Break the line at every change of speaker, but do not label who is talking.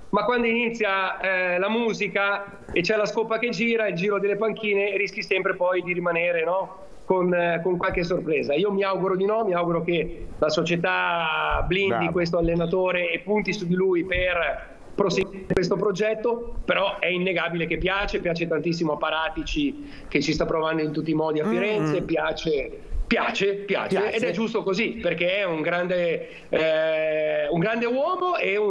ma quando inizia la musica e c'è la scopa che gira, il giro delle panchine, rischi sempre poi di rimanere, no? Con qualche sorpresa. Io mi auguro di no, mi auguro che la società blindi questo allenatore e punti su di lui per proseguire questo progetto, però è innegabile che piace tantissimo a Paratici, che ci sta provando in tutti i modi a Firenze, piace ed è giusto così, perché è un grande uomo e